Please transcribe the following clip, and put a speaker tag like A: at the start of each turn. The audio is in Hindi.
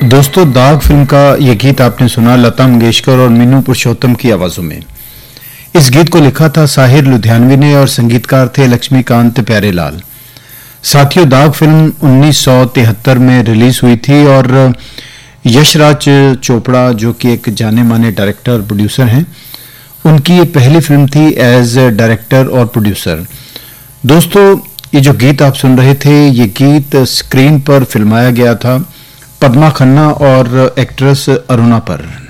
A: दोस्तों, दाग फिल्म का ये गीत आपने सुना लता मंगेशकर और मीनू पुरुषोत्तम की आवाजों में। इस गीत को लिखा था साहिर लुधियानवी ने और संगीतकार थे लक्ष्मीकांत प्यारेलाल। साथियों, दाग फिल्म 1973 में रिलीज हुई थी और यशराज चोपड़ा, जो कि एक जाने माने डायरेक्टर प्रोड्यूसर हैं, उनकी ये पहली फिल्म थी एज डायरेक्टर और प्रोड्यूसर। दोस्तों, ये जो गीत आप सुन रहे थे, ये गीत स्क्रीन पर फिल्माया गया था पद्मा खन्ना और एक्ट्रेस अरुणा पर।